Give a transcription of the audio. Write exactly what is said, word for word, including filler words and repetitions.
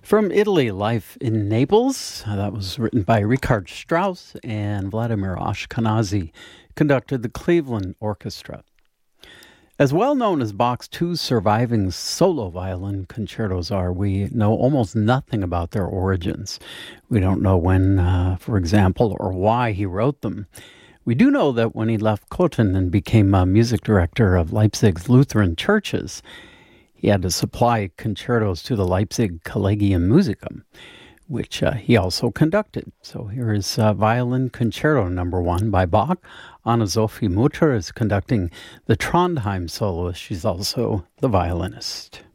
From Italy, Life in Naples. Uh, That was written by Richard Strauss, and Vladimir Ashkenazy conducted the Cleveland Orchestra. As well known as Bach's two surviving solo violin concertos are, we know almost nothing about their origins. We don't know when, uh, for example, or why he wrote them. We do know that when he left Cothen and became a music director of Leipzig's Lutheran churches, he had to supply concertos to the Leipzig Collegium Musicum, which uh, he also conducted. So here is uh, Violin Concerto Number One by Bach. Anna-Sophie Mutter is conducting the Trondheim soloist. She's also the violinist.